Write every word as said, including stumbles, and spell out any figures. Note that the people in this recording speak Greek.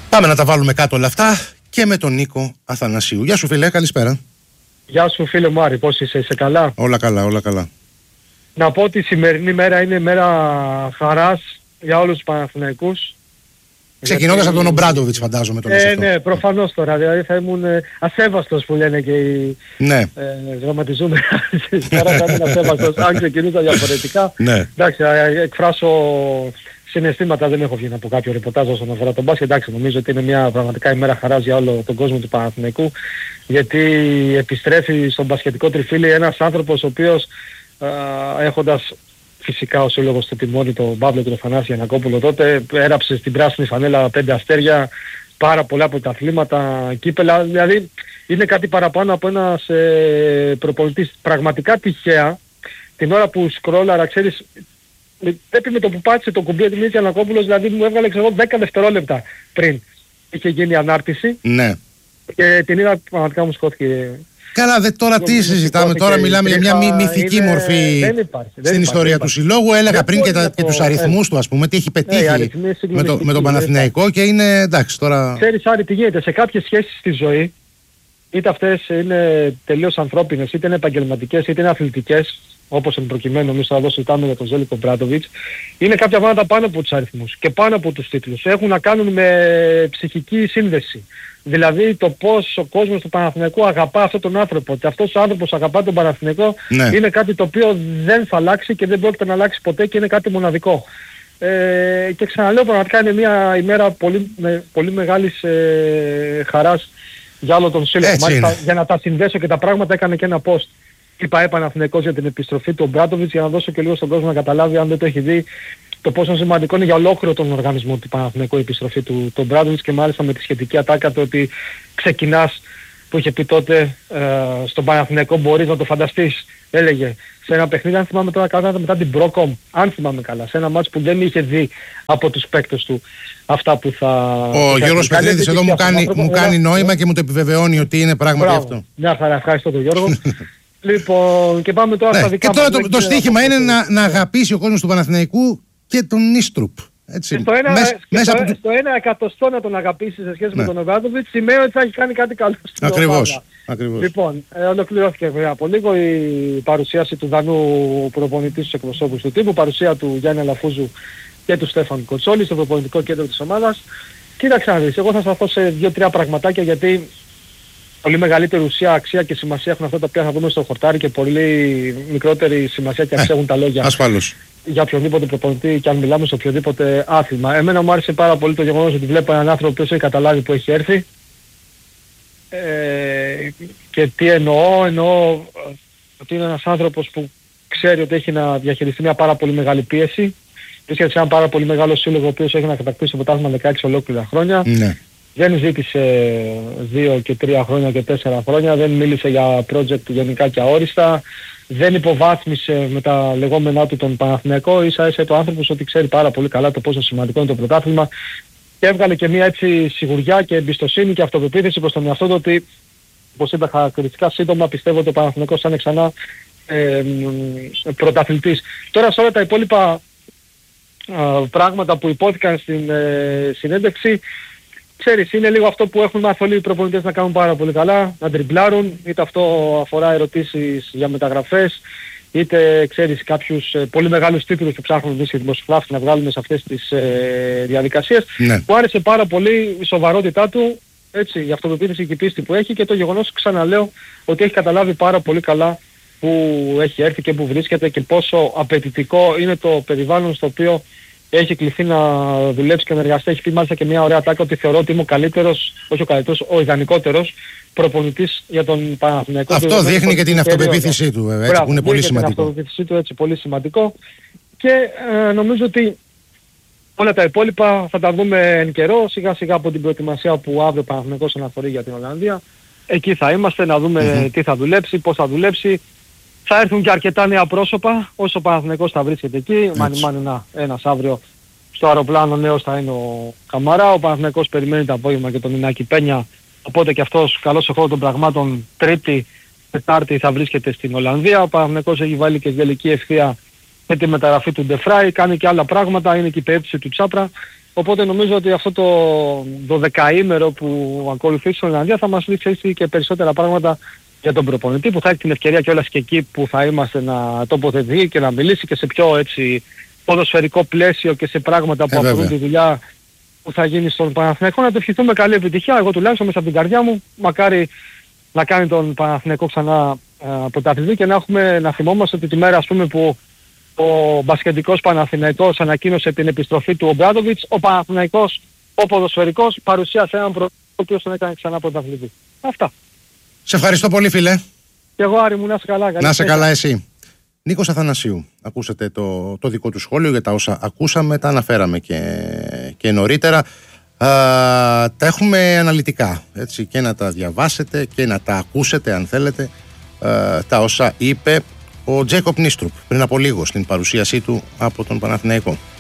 Πάμε να τα βάλουμε κάτω όλα αυτά και με τον Νίκο Αθανασίου. Γεια σου φίλε, καλησπέρα. Γεια σου φίλε μου Άρη, πώς είσαι, είσαι καλά? Όλα καλά, όλα καλά. Να πω ότι η σημερινή μέρα είναι μέρα χαράς για όλους τους Παναθηναϊκούς. Ξεκινώντας γιατί... από τον Ομπράντοβιτς φαντάζομαι τον ε, ναι, προφανώς τώρα, δηλαδή θα ήμουν ε, ασέβαστος που λένε και οι ναι. ε, γραμματιζόμενοι. Τώρα θα ήμουν ασέβαστος, αν ξεκινούσα διαφορετικά. Ναι. Εντάξει, θα εκφράσω συναισθήματα, δεν έχω βγει από κάποιο ρεπορτάζ όσον αφορά τον μπάσκετ. Εντάξει, νομίζω ότι είναι μια πραγματικά ημέρα χαράς για όλο τον κόσμο του Παναθηναϊκού, γιατί επιστρέφει στον μπασκετικό τριφύλι ένας άνθρωπος ο οποίος α, έχοντας φυσικά ο σύλλογος του τιμόνι, τον Παύλο και τον Θανάση Γιαννακόπουλο, τότε έραψε στην πράσινη φανέλα πέντε αστέρια, πάρα πολλά πρωταθλήματα, κύπελα, δηλαδή είναι κάτι παραπάνω από ένας ε, προπονητής. Πραγματικά τυχαία, την ώρα που σκρόλαρα, ξέρεις, πρέπει με το που πάτησε το κουμπί του Μίτσια Γιαννακόπουλος, δηλαδή μου έβγαλε ξέρω δέκα δευτερόλεπτα πριν είχε γίνει η ανάρτηση. Ναι. Και την είδα, πραγματικά μου σκόθηκε. Καλά, δε, τώρα τι συζητάμε, τώρα μιλάμε για μια μυ, μυθική είναι... μορφή δεν υπάρχει, δεν στην υπάρχει, ιστορία δεν του συλλόγου. Έλεγα δεν πριν και, τα, και τους αριθμούς του, ας πούμε, τι έχει πετύχει ε, με, το, με τον Παναθηναϊκό και είναι εντάξει τώρα... Ξέρεις Άρη τι γίνεται, σε κάποιες σχέσεις στη ζωή, είτε αυτές είναι τελείως ανθρώπινες, είτε είναι επαγγελματικές, είτε είναι αθλητικές, όπως εν προκειμένου εμείς θα δώσω τάμε για τον Ζέλικο Μπράντοβιτς, είναι κάποια πράγματα πάνω από τους αριθμούς και πάνω από τους τίτλους. Έχουν να κάνουν με ψυχική σύνδεση. Δηλαδή το πώς ο κόσμος του Παναθηναϊκού αγαπά αυτόν τον άνθρωπο και αυτός ο άνθρωπος αγαπά τον Παναθηναϊκό ναι. είναι κάτι το οποίο δεν θα αλλάξει και δεν πρόκειται να αλλάξει ποτέ και είναι κάτι μοναδικό. Ε, και ξαναλέω πραγματικά είναι μια ημέρα πολύ, με, πολύ μεγάλης ε, χαράς για όλο τον σύλλογο. Μάλιστα για να τα συνδέσω και τα πράγματα έκανε και ένα post. Είπα Παναθηναϊκός για την επιστροφή του Μπράντοβιτς για να δώσω και λίγο στον κόσμο να καταλάβει, αν δεν το έχει δει, το πόσο σημαντικό είναι για ολόκληρο τον οργανισμό του Παναθηναϊκού η επιστροφή του τον Μπράντοβιτς και μάλιστα με τη σχετική ατάκα το ότι ξεκινάς, που είχε πει τότε ε, στον Παναθηναϊκό, μπορείς να το φανταστείς, έλεγε σε ένα παιχνίδι, αν θυμάμαι τώρα καλά, μετά την Brocom, αν θυμάμαι καλά, σε ένα μάτς που δεν είχε δει από τους παίκτες του αυτά που θα... Ο Γιώργος Πετρίδης εδώ μου κάνει, μου κάνει νόημα και μου το επιβεβαιώνει ότι είναι πράγματι αυτό. Μια χαρά, ευχαριστώ τον Γιώργο. Λοιπόν, και πάμε τώρα ναι, στα δικά και τώρα μας. το, το στοίχημα είναι να, να αγαπήσει ο κόσμος του Παναθηναϊκού και τον Νίστρουπ. Έτσι. Και στο ένα, Μες, και μέσα στο, από... στο ένα εκατοστό να τον αγαπήσει σε σχέση ναι. με τον Ομπράντοβιτς σημαίνει ότι θα έχει κάνει κάτι καλό στην Ακριβώς. Ακριβώς. Λοιπόν, ε, ολοκληρώθηκε βέβαια από λίγο η παρουσίαση του Δανού προπονητή στους εκπροσώπους του τύπου, παρουσία του Γιάννη Αλαφούζου και του Στέφαν Κοτσόλη στο προπονητικό κέντρο της ομάδας. Κοίταξε να δεις, εγώ θα σταθώ σε δύο-τρία πραγματάκια γιατί πολύ μεγαλύτερη ουσία, αξία και σημασία έχουν αυτά τα οποία θα δούμε στο χορτάρι και πολύ μικρότερη σημασία και αξία έχουν τα λόγια. Ασφαλώς. Για οποιοδήποτε προπονητή και αν μιλάμε σε οποιοδήποτε άθλημα. Εμένα μου άρεσε πάρα πολύ το γεγονός ότι βλέπω έναν άνθρωπο που έχει καταλάβει που έχει έρθει. Ε, και τι εννοώ, εννοώ ότι είναι ένας άνθρωπος που ξέρει ότι έχει να διαχειριστεί μια πάρα πολύ μεγάλη πίεση. Βρίσκεται σε έναν πάρα πολύ μεγάλο σύλλογο ο οποίος έχει να κατακτήσει το πρωτάθλημα δεκαέξι ολόκληρα χρόνια. Ναι. Δεν ζήτησε δύο και τρία χρόνια και τέσσερα χρόνια, δεν μίλησε για project γενικά και αόριστα, δεν υποβάθμισε με τα λεγόμενά του τον Παναθηναϊκό, ίσα ίσα το άνθρωπος ότι ξέρει πάρα πολύ καλά το πόσο σημαντικό είναι το πρωτάθλημα και έβγαλε και μια έτσι σιγουριά και εμπιστοσύνη και αυτοπεποίθηση προς τον εαυτό του ότι, όπως είπα χαρακτηριστικά σύντομα, πιστεύω ότι ο Παναθηναϊκός θα είναι ξανά ε, πρωταθλητής. Τώρα σε όλα τα υπόλοιπα ε, πράγματα που υπόθηκαν στην ε, συνέντευξη, ξέρεις, είναι λίγο αυτό που έχουν μάθει όλοι οι προπονητές να κάνουν πάρα πολύ καλά, να τριμπλάρουν, είτε αυτό αφορά ερωτήσεις για μεταγραφές, είτε ξέρεις κάποιους ε, πολύ μεγάλους τίτλους που ψάχνουν εμείς οι δημοσιογράφοι να βγάλουμε σε αυτές τις ε, διαδικασίες. Ναι. Μου άρεσε πάρα πολύ η σοβαρότητά του, έτσι, η αυτοπεποίθηση και η πίστη που έχει και το γεγονός, ξαναλέω, ότι έχει καταλάβει πάρα πολύ καλά που έχει έρθει και που βρίσκεται και πόσο απαιτητικό είναι το περιβάλλον στο οποίο έχει κληθεί να δουλέψει και να εργαστεί. Έχει πει μάλιστα και μια ωραία τάκα ότι θεωρώ ότι είμαι ο καλύτερος, όχι ο καλύτερος, ο ιδανικότερος προπονητής για τον Παναθηναϊκό. Αυτό δείχνει και την αυτοπεποίθησή του βέβαια, έτσι, που είναι πολύ σημαντικό. Την αυτοπεποίθησή του, έτσι, πολύ σημαντικό. Και ε, νομίζω ότι όλα τα υπόλοιπα θα τα δούμε εν καιρό, σιγά σιγά από την προετοιμασία που αύριο ο Παναθηναϊκός αναφορεί για την Ολλανδία. Εκεί θα είμαστε να δούμε mm-hmm. τι θα δουλέψει, πώς θα δουλέψει. Θα έρθουν και αρκετά νέα πρόσωπα, όσο ο Παναθηναϊκός θα βρίσκεται εκεί. Μάνι μάνι να, ένας αύριο στο αεροπλάνο νέος θα είναι ο Καμαρά. Ο Παναθηναϊκός περιμένει το απόγευμα και τον Ινάκη Πένια. Οπότε και αυτός καλός σε χώρο των πραγμάτων Τρίτη, Τετάρτη θα βρίσκεται στην Ολλανδία. Ο Παναθηναϊκός έχει βάλει και γελική ευθεία με τη μεταγραφή του Ντεφράι. Κάνει και άλλα πράγματα, είναι και η περίπτωση του Τσάπρα. Οπότε νομίζω ότι αυτό το, το δεκαήμερο που ακολουθεί στην Ολλανδία θα μας δείξει έτσι και περισσότερα πράγματα για τον προπονητή, που θα έχει την ευκαιρία κιόλας και εκεί που θα είμαστε να τοποθετηθεί και να μιλήσει και σε πιο έτσι ποδοσφαιρικό πλαίσιο και σε πράγματα που ε, αφορούν τη δουλειά που θα γίνει στον Παναθηναϊκό. Να το ευχηθούμε καλή επιτυχία. Εγώ τουλάχιστον μέσα από την καρδιά μου μακάρι να κάνει τον Παναθηναϊκό ξανά πρωταθλητή και να, έχουμε, να θυμόμαστε ότι τη μέρα ας πούμε που ο μπασκετικός Παναθηναϊκός ανακοίνωσε την επιστροφή του Ομπράντοβιτς, ο Παναθηναϊκός, ο ποδοσφαιρικός, παρουσίασε έναν πρωταθλητή ο οποίος τον έκανε ξανά πρωταθλητή. Αυτά. Σε ευχαριστώ πολύ, φίλε. Και εγώ, Άρη μου, να είσαι καλά. Να είσαι καλά εσύ. Νίκος Αθανασίου, ακούσατε το, το δικό του σχόλιο για τα όσα ακούσαμε, τα αναφέραμε και, και νωρίτερα. Α, τα έχουμε αναλυτικά, έτσι, και να τα διαβάσετε και να τα ακούσετε αν θέλετε, α, τα όσα είπε ο Τζέικοπ Νίστρουπ πριν από λίγο στην παρουσίασή του από τον Παναθηναϊκό.